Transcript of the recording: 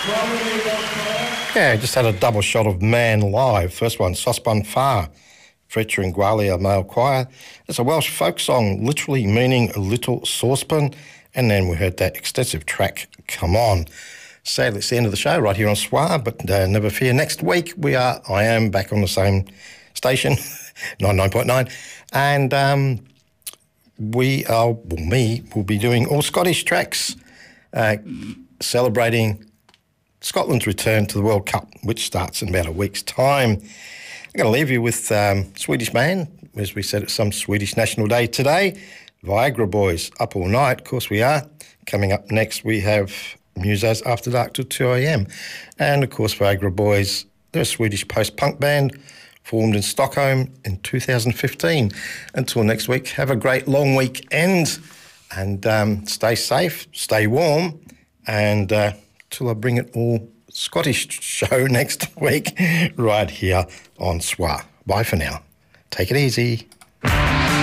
Yeah, just had a double shot of Man Live. First one, Sosban Far, featuring Gwalia Male Choir. It's a Welsh folk song, literally meaning a little saucepan. And then we heard that extensive track, Come On. Sadly, it's the end of the show right here on SWR, but never fear. Next week, I am back on the same station, 99.9. And me will be doing all Scottish tracks, celebrating Scotland's return to the World Cup, which starts in about a week's time. I'm going to leave you with Swedish Man, as we said, it's some Swedish National Day today. Viagra Boys, up all night, of course we are. Coming up next, we have Musos After Dark till 2 a.m. And, of course, Viagra Boys, they're a Swedish post-punk band formed in Stockholm in 2015. Until next week, have a great long weekend and stay safe, stay warm, and till I bring it all Scottish show next week right here on SWR. Bye for now. Take it easy.